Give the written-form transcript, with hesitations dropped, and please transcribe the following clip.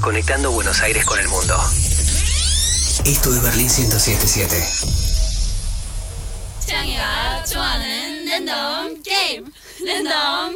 conectando Buenos Aires con el mundo. Esto es Berlín 107.7. 창이가 좋아하는 랜덤 게임 랜덤